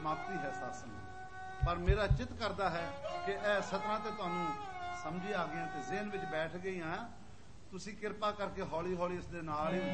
ਸਮਾਪਤੀ ਹੈ ਸਾਸੰਗ। ਪਰ ਮੇਰਾ ਚਿੱਤ ਕਰਦਾ ਹੈ ਕਿ ਇਹ ਸਤਰਾਂ ਤੇ ਤੁਹਾਨੂੰ ਸਮਝੀ ਆ ਗਈਆਂ ਤੇ ਜ਼ਿਹਨ ਵਿੱਚ ਬੈਠ ਗਈਆਂ। ਤੁਸੀਂ ਕਿਰਪਾ ਕਰਕੇ ਹੌਲੀ ਹੌਲੀ ਇਸ ਦੇ ਨਾਲ ਹੀ